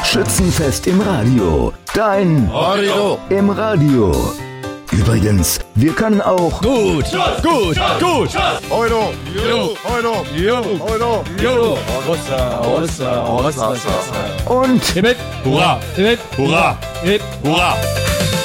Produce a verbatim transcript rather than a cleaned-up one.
Schützenfest im Radio. Dein Radio im Radio. Übrigens, wir können auch gut, gut, gut. Euro, Jo, Euro, jo, Euro. jo. Hossa, hossa, hossa, hossa. und Hip, hip, hurra, hip, hurra, hip, hurra.